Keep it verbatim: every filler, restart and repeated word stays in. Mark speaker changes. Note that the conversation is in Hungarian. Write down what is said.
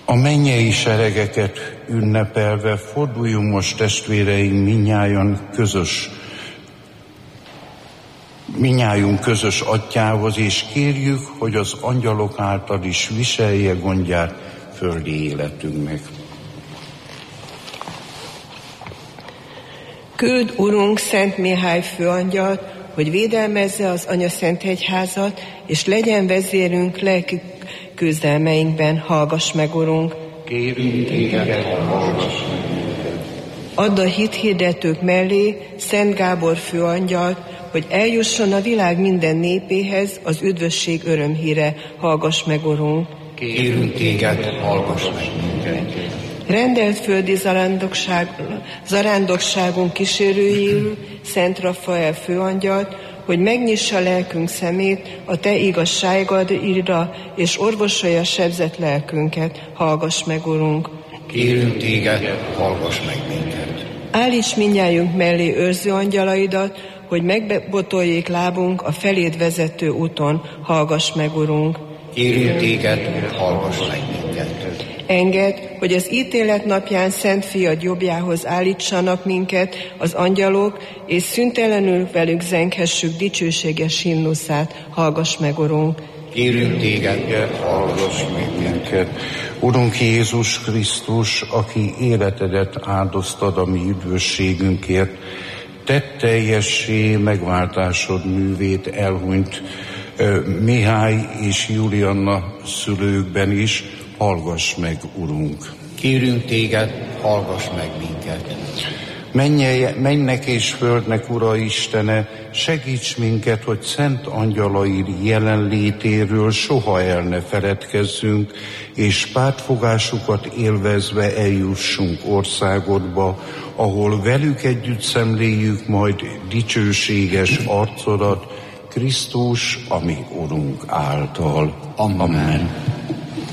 Speaker 1: A mennyei seregeket ünnepelve forduljunk most testvéreim minnyájan közös, minnyájunk közös atyához, és kérjük, hogy az angyalok által is viselje gondját földi életünknek.
Speaker 2: Küld, Urunk, Szent Mihály főangyalt, hogy védelmezze az Anyaszentegyházat, és legyen vezérünk lelki küzdelmeinkben. Hallgass meg, Urunk!
Speaker 1: Kérünk téged, hallgass meg minket!
Speaker 2: Add a hithirdetők mellé Szent Gábor főangyalt, hogy eljusson a világ minden népéhez az üdvösség örömhíre. Hallgass meg, Urunk!
Speaker 1: Kérünk téged, hallgass meg minket!
Speaker 2: Rendelt földi zarándokság, zarándokságunk kísérőjéül Szent Rafael főangyalt, hogy megnyissa lelkünk szemét a te igazságodra, és orvosolja sebzett lelkünket. Hallgass meg, Urunk!
Speaker 1: Kérünk téged, hallgass meg minket!
Speaker 2: Állíts mindnyájunk mellé őrző angyalaidat, hogy megbebotoljék lábunk a feléd vezető úton. Hallgass meg, Urunk!
Speaker 1: Kérünk téged, hallgass meg minket!
Speaker 2: Engedd, hogy az ítélet napján Szent Fiad jobbjához állítsanak minket az angyalok, és szüntelenül velük zenghessük dicsőséges himnuszát. Hallgass meg, Urunk!
Speaker 1: Kérünk téged, hallgass meg minket! Urunk Jézus Krisztus, aki életedet áldoztad a mi üdvösségünkért, tedd teljessé megváltásod művét elhunyt uh, Mihály és Julianna szülőkben is. Hallgass meg, Urunk!
Speaker 3: Kérünk téged, hallgass meg minket!
Speaker 1: Menj, mennek és földnek, Ura Istene, segíts minket, hogy szent angyalaid jelenlétéről soha el ne feledkezzünk, és pártfogásukat élvezve eljussunk országodba, ahol velük együtt szemléljük majd dicsőséges arcodat, Krisztus, a mi Urunk által.
Speaker 3: Amen. Amen.